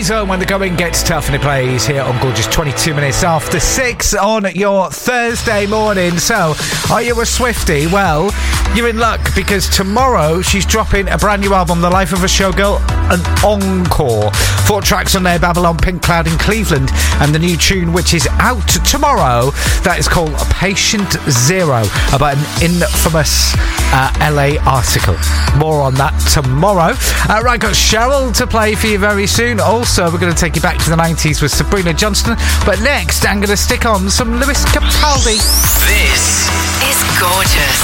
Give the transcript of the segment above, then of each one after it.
Boyzone when the going gets tough, and it plays here on Gorgeous 22 minutes after 6 on your Thursday morning. So, are you a Swiftie? Well, you're in luck because tomorrow she's dropping a brand new album, The Life of a Showgirl, an encore. 4 tracks on there, Babylon, Pink Cloud in Cleveland, and the new tune which is out tomorrow, that is called Patient Zero, about an infamous LA article. More on that tomorrow. Right, got Cheryl to play for you very soon. Also, we're going to take you back to the 90s with Sabrina Johnston. But next, I'm going to stick on some Lewis Capaldi. This is Gorgeous.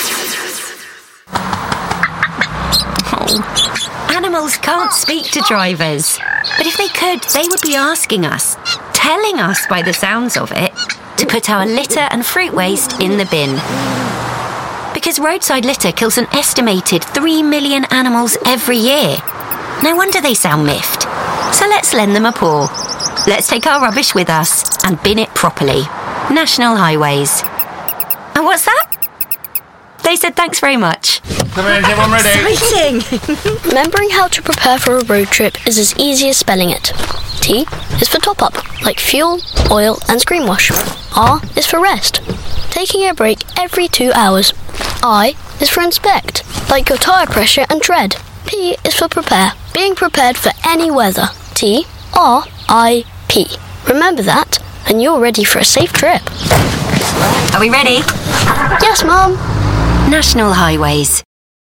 Oh. Animals can't speak to drivers. But if they could, they would be asking us, telling us by the sounds of it, to put our litter and fruit waste in the bin. Because roadside litter kills an estimated 3 million animals every year. No wonder they sound miffed. So let's lend them a paw. Let's take our rubbish with us and bin it properly. National Highways. And what's that? They said thanks very much. Come in, everyone ready? Exciting! Remembering how to prepare for a road trip is as easy as spelling it. T is for top up, like fuel, oil and screen wash. R is for rest, taking a break every 2 hours. I is for inspect, like your tyre pressure and tread. P is for prepare, being prepared for any weather. T-R-I-P. Remember that, and you're ready for a safe trip. Are we ready? Yes, Mum. National Highways.